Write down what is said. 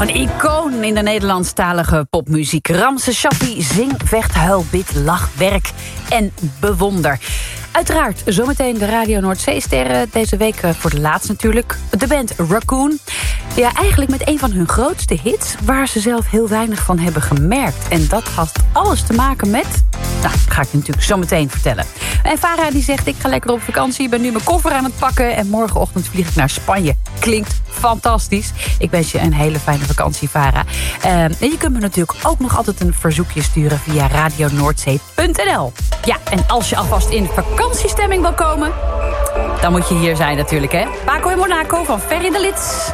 Nog een icoon in de Nederlandstalige popmuziek. Ramse Shaffi, zing, vecht, huil, bid, lach, werk en bewonder. Uiteraard zometeen de Radio Noordzeesterren. Deze week voor de laatst natuurlijk. De band Raccoon. Ja, eigenlijk met een van hun grootste hits, waar ze zelf heel weinig van hebben gemerkt. En dat had alles te maken met... Nou, dat ga ik je natuurlijk zo meteen vertellen. En Farah die zegt, ik ga lekker op vakantie. Ik ben nu mijn koffer aan het pakken. En morgenochtend vlieg ik naar Spanje. Klinkt fantastisch. Ik wens je een hele fijne vakantie, Farah. En je kunt me natuurlijk ook nog altijd een verzoekje sturen via radionoordzee.nl. Ja, en als je alvast in vakantiestemming wil komen, dan moet je hier zijn natuurlijk, hè. Paco en Monaco van Ferry de Lits.